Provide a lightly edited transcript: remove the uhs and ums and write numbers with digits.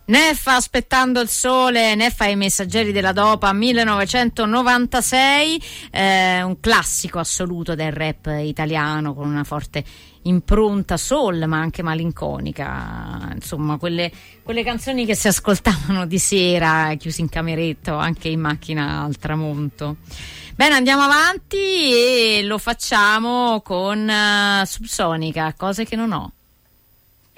Neffa aspettando il sole, Neffa e i messaggeri della Dopa 1996, un classico assoluto del rap italiano con una forte impronta soul ma anche malinconica, insomma quelle canzoni che si ascoltavano di sera chiusi in cameretta o anche in macchina al tramonto. Bene, andiamo avanti e lo facciamo con Subsonica, Cose che non ho.